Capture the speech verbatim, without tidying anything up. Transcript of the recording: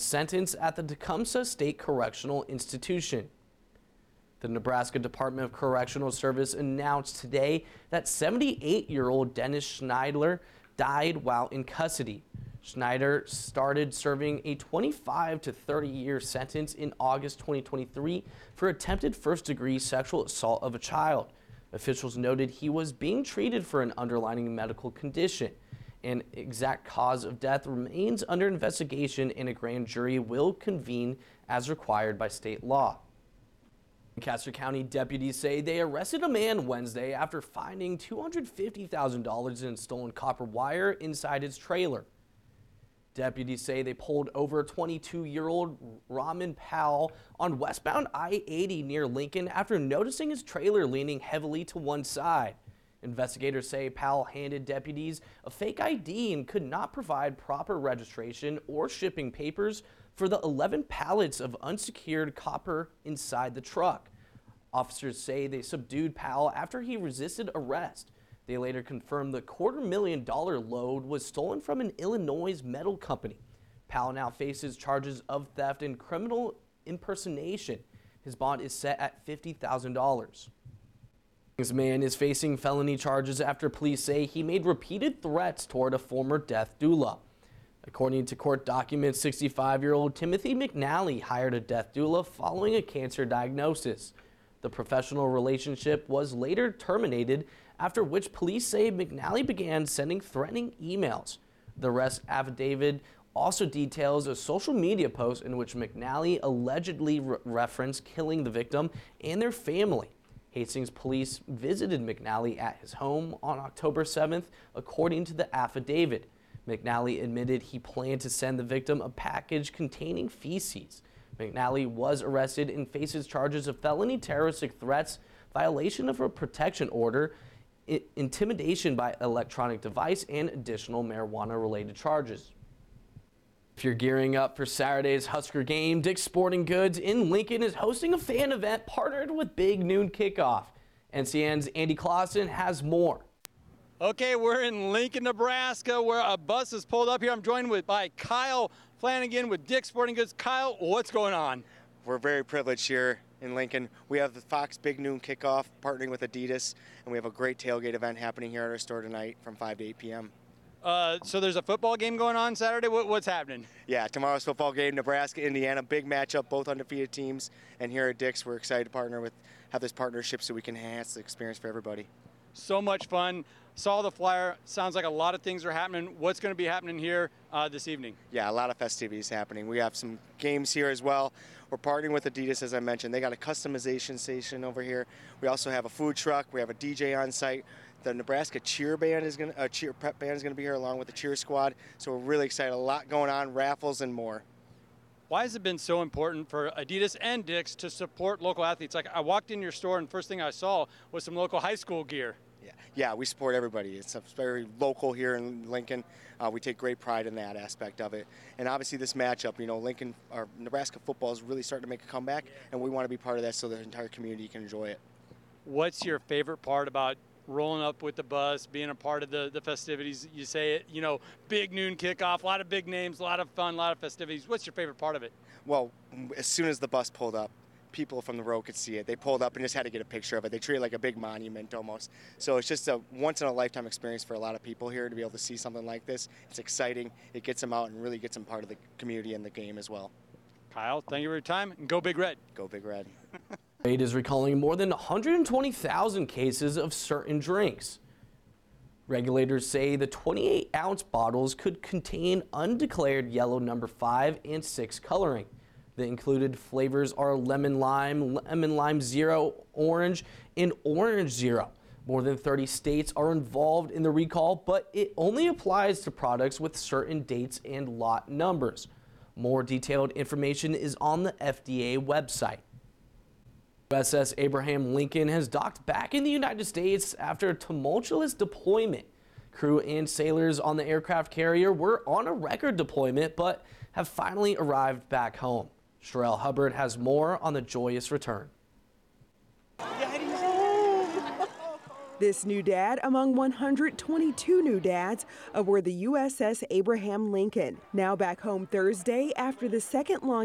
sentence at the Tecumseh State Correctional Institution. The Nebraska Department of Correctional Service announced today that seventy-eight-year-old Dennis Schneider died while in custody. Schneider started serving a twenty-five to thirty year sentence in August twenty twenty-three for attempted first-degree sexual assault of a child. Officials noted he was being treated for an underlying medical condition. An exact cause of death remains under investigation, and a grand jury will convene as required by state law. Lancaster County deputies say they arrested a man Wednesday after finding two hundred fifty thousand dollars in stolen copper wire inside his trailer. Deputies say they pulled over twenty-two-year-old Raman Powell on westbound I eighty near Lincoln after noticing his trailer leaning heavily to one side. Investigators say Powell handed deputies a fake I D and could not provide proper registration or shipping papers for the eleven pallets of unsecured copper inside the truck. Officers say they subdued Powell after he resisted arrest. They later confirmed the quarter million dollar load was stolen from an Illinois metal company. Powell now faces charges of theft and criminal impersonation. His bond is set at fifty thousand dollars. This man is facing felony charges after police say he made repeated threats toward a former death doula. According to court documents, sixty-five-year-old Timothy McNally hired a death doula following a cancer diagnosis. The professional relationship was later terminated, after which police say McNally began sending threatening emails. The arrest affidavit also details a social media post in which McNally allegedly re- referenced killing the victim and their family. Hastings police visited McNally at his home on October seventh, according to the affidavit. McNally admitted he planned to send the victim a package containing feces. McNally was arrested and faces charges of felony terroristic threats, violation of a protection order, I- intimidation by electronic device, and additional marijuana-related charges. If you're gearing up for Saturday's Husker game, Dick's Sporting Goods in Lincoln is hosting a fan event partnered with Big Noon Kickoff. N C N's Andy Clausen has more. Okay, we're in Lincoln, Nebraska, where a bus is pulled up here. I'm joined with by Kyle Flanagan with Dick's Sporting Goods. Kyle, what's going on? We're very privileged here in Lincoln. We have the Fox Big Noon Kickoff partnering with Adidas, and we have a great tailgate event happening here at our store tonight from five to eight p m Uh, so there's a football game going on Saturday. What, what's happening? Yeah, tomorrow's football game, Nebraska, Indiana, big matchup, both undefeated teams. And here at Dick's, we're excited to partner with, have this partnership so we can enhance the experience for everybody. So much fun. Saw the flyer. Sounds like a lot of things are happening. What's going to be happening here uh, this evening? Yeah, a lot of festivities happening. We have some games here as well. We're partnering with Adidas, as I mentioned. They got a customization station over here. We also have a food truck. We have a D J on site. The Nebraska cheer band is going to, uh, cheer prep band is going to be here along with the cheer squad. So we're really excited. A lot going on, raffles and more. Why has it been so important for Adidas and Dick's to support local athletes? Like, I walked in your store and first thing I saw was some local high school gear. Yeah, yeah, we support everybody. It's very local here in Lincoln. Uh, we take great pride in that aspect of it. And obviously this matchup, you know, Lincoln, or Nebraska football is really starting to make a comeback, and we want to be part of that so the entire community can enjoy it. What's your favorite part about rolling up with the bus, being a part of the, the festivities? You say it, you know, Big Noon Kickoff, a lot of big names, a lot of fun, a lot of festivities. What's your favorite part of it? Well, as soon as the bus pulled up, people from the road could see it. They pulled up and just had to get a picture of it. They treat it like a big monument almost. So it's just a once-in-a-lifetime experience for a lot of people here to be able to see something like this. It's exciting. It gets them out and really gets them part of the community and the game as well. Kyle, thank you for your time, and go Big Red. Go Big Red. State is recalling more than one hundred twenty thousand cases of certain drinks. Regulators say the twenty-eight ounce bottles could contain undeclared yellow number five and six coloring. The included flavors are lemon lime, lemon lime zero, orange, and orange zero. More than thirty states are involved in the recall, but it only applies to products with certain dates and lot numbers. More detailed information is on the F D A website. U S S Abraham Lincoln has docked back in the United States after a tumultuous deployment. Crew and sailors on the aircraft carrier were on a record deployment, but have finally arrived back home. Sherelle Hubbard has more on the joyous return. This new dad among one hundred twenty-two new dads aboard the U S S Abraham Lincoln. Now back home Thursday after the second long